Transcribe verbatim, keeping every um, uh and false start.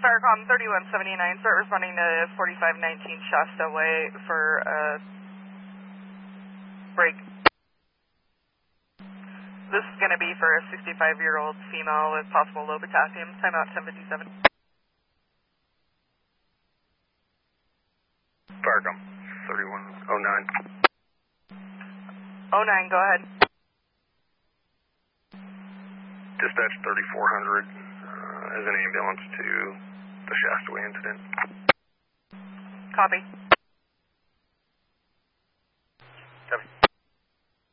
Starcom thirty-one seventy-nine, start responding to forty-five nineteen Shasta Way for a break. This is going to be for a sixty-five-year-old female with possible low potassium. Timeout ten fifty-seven. Starcom thirty-one oh nine. oh nine, go ahead. Dispatch thirty-four hundred uh, as an ambulance to the Shasta Way incident. Copy.